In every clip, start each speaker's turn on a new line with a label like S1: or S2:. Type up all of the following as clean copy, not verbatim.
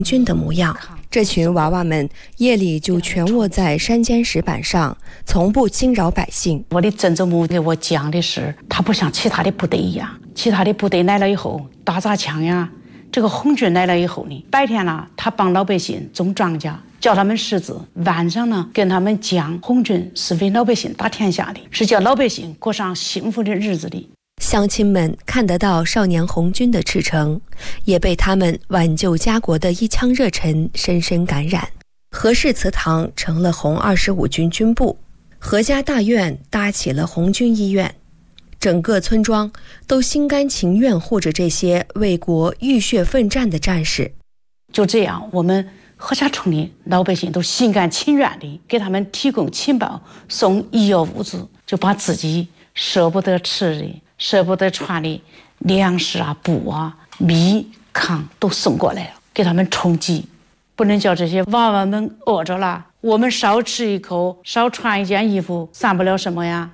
S1: 军的模样。这群娃娃们夜里就全卧在山间石板上，从不惊扰百姓。
S2: 我的曾祖母给我讲的是，他不像其他的部队一样，其他的部队来了以后打砸抢呀，这个红军来了以后呢，白天呢他帮老百姓种庄稼，教他们识字，晚上呢跟他们讲红军是为老百姓打天下的，是叫老百姓过上幸福的日子的。
S1: 乡亲们看得到少年红军的赤诚，也被他们挽救家国的一腔热忱深深感染。何氏祠堂成了红25军军部，何家大院搭起了红军医院，整个村庄都心甘情愿护着这些为国浴血奋战的战士。
S2: 就这样，我们何家村的老百姓都心甘情愿地给他们提供情报，送医药物资，就把自己舍不得吃的、舍不得穿的粮食啊、布啊、米、糠都送过来了，给他们充饥。不能叫这些娃娃们饿着了，我们少吃一口，少穿一件衣服，算不了什么呀。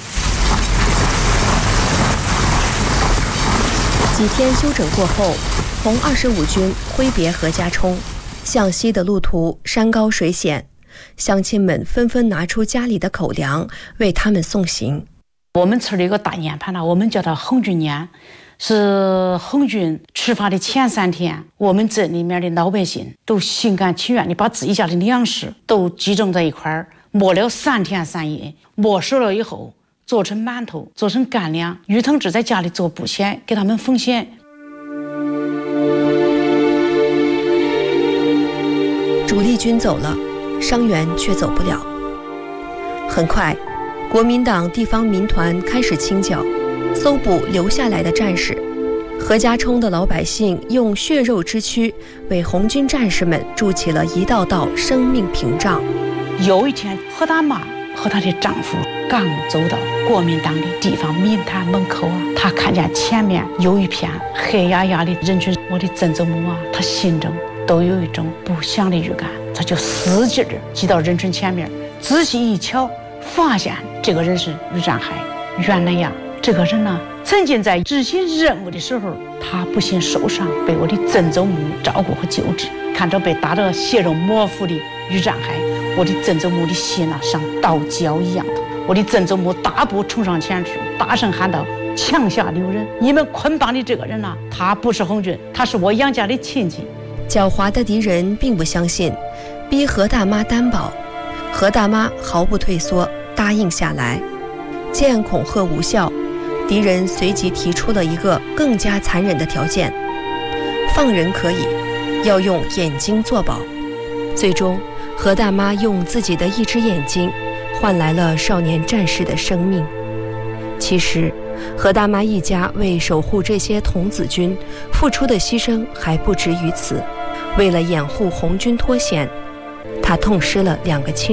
S1: 几天休整过后，红25军挥别何家冲，向西的路途山高水险，乡亲们纷纷拿出家里的口粮为他们送行。
S2: 我们村里有个大年盘呢，我们叫它红军年，是红军出发的前3天，我们这里面的老百姓都心甘情愿地把自己家的粮食都集中在一块儿，磨了3天3夜，磨熟了以后做成馒头，做成干粮。于同志在家里做布鞋，给他们缝鞋。
S1: 主力军走了，伤员却走不了。很快，国民党地方民团开始清剿，搜捕留下来的战士。何家冲的老百姓用血肉之躯为红军战士们筑起了一道道生命屏障。
S2: 有一天，何大妈和她的丈夫刚走到国民党的地方民团门口啊，她看见前面有一片黑压压的人群，我的曾祖母啊，她心中都有一种不祥的预感，她就使劲地挤到人群前面，仔细一瞧，发现这个人是于占海。原来呀，这个人呢，曾经在执行任务的时候，他不幸受伤，被我的曾祖母照顾和救治。看着被打得血肉模糊的于占海，我的曾祖母的心啊，像刀绞一样的。我的曾祖母大步冲上前去，大声喊道：“枪下留人！你们捆绑的这个人呢，他不是红军，他是我杨家的亲戚。”
S1: 狡猾的敌人并不相信，逼何大妈担保。何大妈毫不退缩，答应下来。见恐吓无效，敌人随即提出了一个更加残忍的条件：放人可以，要用眼睛作保。最终，何大妈用自己的一只眼睛换来了少年战士的生命。其实，何大妈一家为守护这些童子军付出的牺牲还不止于此。为了掩护红军脱险，她痛失了2个亲